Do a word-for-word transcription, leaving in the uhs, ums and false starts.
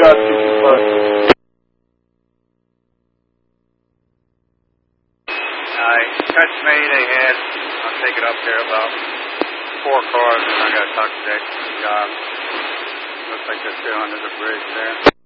I'll keep you posted. I touch me, they had, I'll take it up there about four cars, and I got to talk to that job. Looks like they're still under the bridge there.